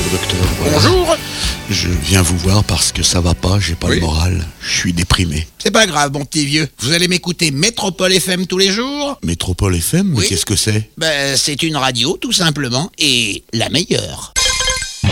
docteur. Voilà. Bonjour. Je viens vous voir parce que ça va pas, j'ai pas le moral. Je suis déprimé. C'est pas grave, mon petit vieux. Vous allez m'écouter Métropole FM tous les jours? Métropole FM, mais Oui. qu'est-ce que c'est? Ben, c'est une radio, tout simplement, et la meilleure.